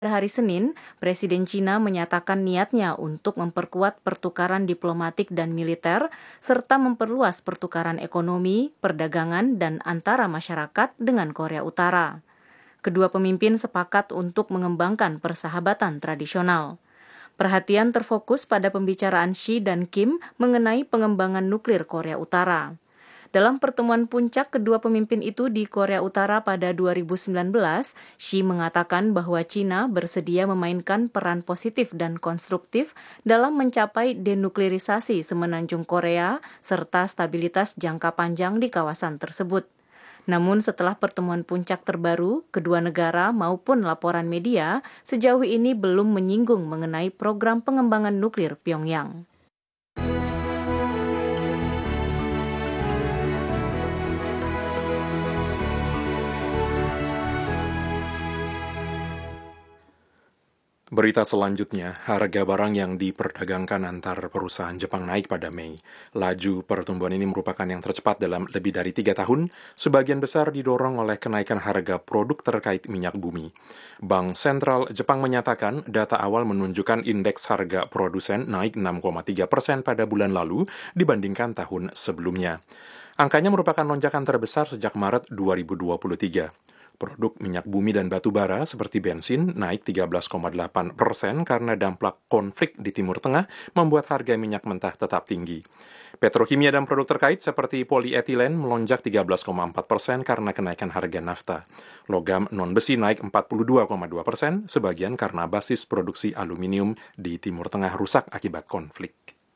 Pada hari Senin, Presiden China menyatakan niatnya untuk memperkuat pertukaran diplomatik dan militer, serta memperluas pertukaran ekonomi, perdagangan, dan antara masyarakat dengan Korea Utara. Kedua pemimpin sepakat untuk mengembangkan persahabatan tradisional. Perhatian terfokus pada pembicaraan Xi dan Kim mengenai pengembangan nuklir Korea Utara. Dalam pertemuan puncak kedua pemimpin itu di Korea Utara pada 2019, Xi mengatakan bahwa China bersedia memainkan peran positif dan konstruktif dalam mencapai denuklirisasi semenanjung Korea serta stabilitas jangka panjang di kawasan tersebut. Namun setelah pertemuan puncak terbaru, kedua negara maupun laporan media sejauh ini belum menyinggung mengenai program pengembangan nuklir Pyongyang. Berita selanjutnya, harga barang yang diperdagangkan antar perusahaan Jepang naik pada Mei. Laju pertumbuhan ini merupakan yang tercepat dalam lebih dari 3 tahun, sebagian besar didorong oleh kenaikan harga produk terkait minyak bumi. Bank Sentral Jepang menyatakan data awal menunjukkan indeks harga produsen naik 6,3% pada bulan lalu dibandingkan tahun sebelumnya. Angkanya merupakan lonjakan terbesar sejak Maret 2023. Produk minyak bumi dan batu bara seperti bensin naik 13,8% karena dampak konflik di Timur Tengah membuat harga minyak mentah tetap tinggi. Petrokimia dan produk terkait seperti polietilen melonjak 13,4% karena kenaikan harga nafta. Logam non-besi naik 42,2%, sebagian karena basis produksi aluminium di Timur Tengah rusak akibat konflik.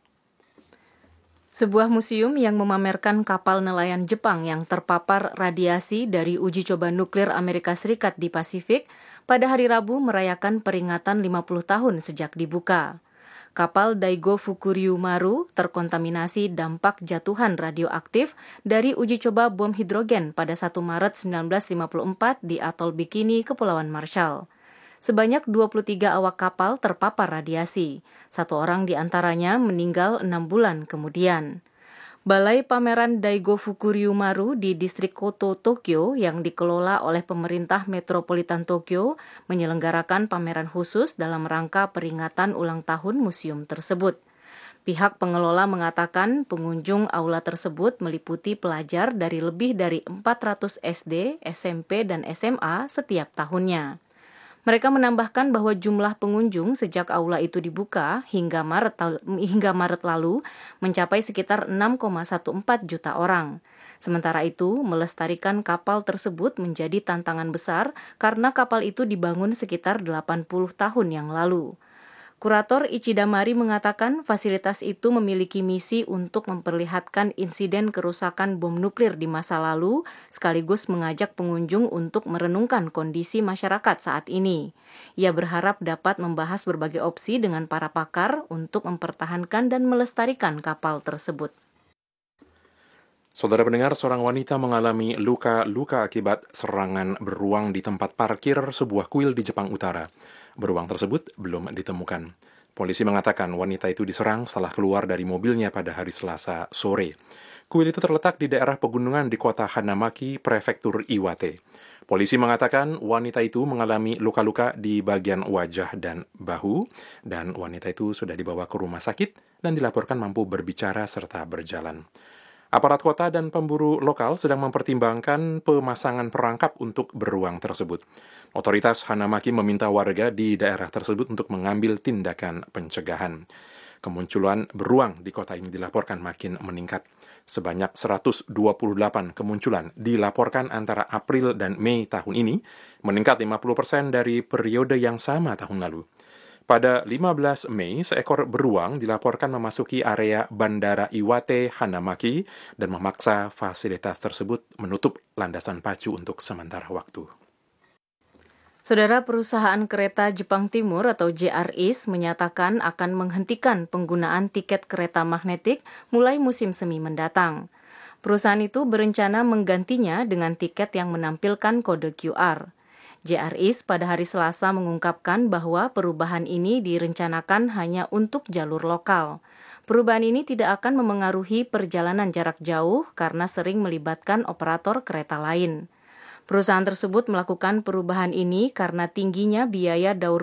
Sebuah museum yang memamerkan kapal nelayan Jepang yang terpapar radiasi dari uji coba nuklir Amerika Serikat di Pasifik pada hari Rabu merayakan peringatan 50 tahun sejak dibuka. Kapal Daigo Fukuryu Maru terkontaminasi dampak jatuhan radioaktif dari uji coba bom hidrogen pada 1 Maret 1954 di atol Bikini, Kepulauan Marshall. Sebanyak 23 awak kapal terpapar radiasi. 1 orang di antaranya meninggal 6 bulan kemudian. Balai Pameran Daigo Fukuryu Maru di distrik Koto, Tokyo yang dikelola oleh pemerintah metropolitan Tokyo menyelenggarakan pameran khusus dalam rangka peringatan ulang tahun museum tersebut. Pihak pengelola mengatakan pengunjung aula tersebut meliputi pelajar dari lebih dari 400 SD, SMP, dan SMA setiap tahunnya. Mereka menambahkan bahwa jumlah pengunjung sejak aula itu dibuka hingga Maret lalu mencapai sekitar 6,14 juta orang. Sementara itu, melestarikan kapal tersebut menjadi tantangan besar karena kapal itu dibangun sekitar 80 tahun yang lalu. Kurator Ichida Mari mengatakan fasilitas itu memiliki misi untuk memperlihatkan insiden kerusakan bom nuklir di masa lalu, sekaligus mengajak pengunjung untuk merenungkan kondisi masyarakat saat ini. Ia berharap dapat membahas berbagai opsi dengan para pakar untuk mempertahankan dan melestarikan kapal tersebut. Saudara pendengar, seorang wanita mengalami luka-luka akibat serangan beruang di tempat parkir sebuah kuil di Jepang Utara. Beruang tersebut belum ditemukan. Polisi mengatakan wanita itu diserang setelah keluar dari mobilnya pada hari Selasa sore. Kuil itu terletak di daerah pegunungan di kota Hanamaki, prefektur Iwate. Polisi mengatakan wanita itu mengalami luka-luka di bagian wajah dan bahu, dan wanita itu sudah dibawa ke rumah sakit dan dilaporkan mampu berbicara serta berjalan. Aparat kota dan pemburu lokal sedang mempertimbangkan pemasangan perangkap untuk beruang tersebut. Otoritas Hanamaki meminta warga di daerah tersebut untuk mengambil tindakan pencegahan. Kemunculan beruang di kota ini dilaporkan makin meningkat. Sebanyak 128 kemunculan dilaporkan antara April dan Mei tahun ini, meningkat 50% dari periode yang sama tahun lalu. Pada 15 Mei, seekor beruang dilaporkan memasuki area Bandara Iwate Hanamaki dan memaksa fasilitas tersebut menutup landasan pacu untuk sementara waktu. Saudara, perusahaan kereta Jepang Timur atau JR East menyatakan akan menghentikan penggunaan tiket kereta magnetik mulai musim semi mendatang. Perusahaan itu berencana menggantinya dengan tiket yang menampilkan kode QR. JR East pada hari Selasa mengungkapkan bahwa perubahan ini direncanakan hanya untuk jalur lokal. Perubahan ini tidak akan memengaruhi perjalanan jarak jauh karena sering melibatkan operator kereta lain. Perusahaan tersebut melakukan perubahan ini karena tingginya biaya daur